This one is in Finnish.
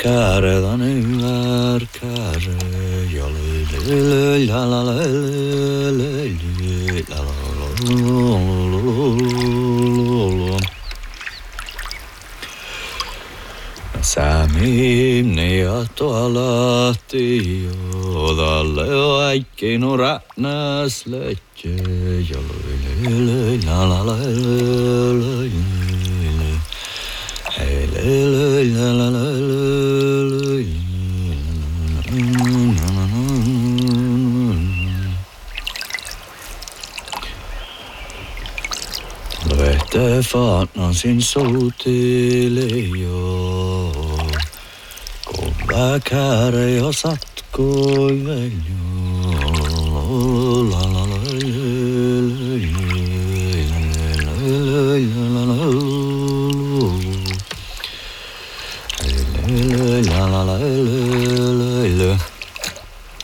kääredan ymär kääre ja löy la la la Sämimne ja tuolahti jodalle oikein rätnäs lähtee ja löy la la la Lehte faatnasin soutille jo, kun väkärä jo satkoi veljo. La la la la la la la la